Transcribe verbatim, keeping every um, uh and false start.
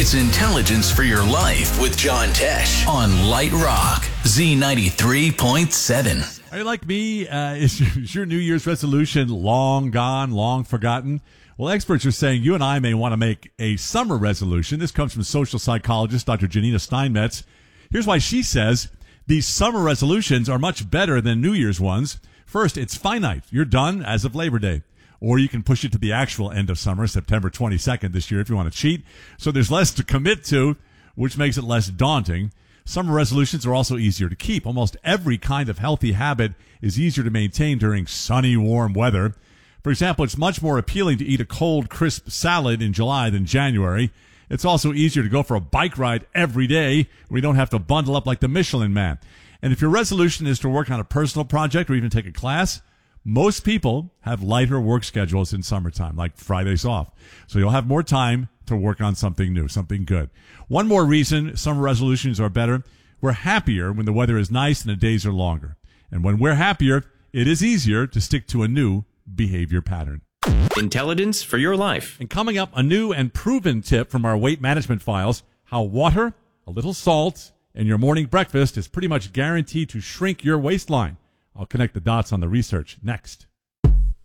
It's Intelligence for Your Life with John Tesh on Light Rock, Z ninety-three point seven. Are you like me? Uh, is, your, is your New Year's resolution long gone, long forgotten? Well, experts are saying you and I may want to make a summer resolution. This comes from social psychologist Doctor Janina Steinmetz. Here's why she says these summer resolutions are much better than New Year's ones. First, it's finite. You're done as of Labor Day. Or you can push it to the actual end of summer, September twenty-second this year, if you want to cheat. So there's less to commit to, which makes it less daunting. Summer resolutions are also easier to keep. Almost every kind of healthy habit is easier to maintain during sunny, warm weather. For example, it's much more appealing to eat a cold, crisp salad in July than January. It's also easier to go for a bike ride every day where you don't have to bundle up like the Michelin Man. And if your resolution is to work on a personal project or even take a class, most people have lighter work schedules in summertime, like Fridays off. So you'll have more time to work on something new, something good. One more reason summer resolutions are better. We're happier when the weather is nice and the days are longer. And when we're happier, it is easier to stick to a new behavior pattern. Intelligence for your life. And coming up, a new and proven tip from our weight management files, how water, a little salt, and your morning breakfast is pretty much guaranteed to shrink your waistline. I'll connect the dots on the research next.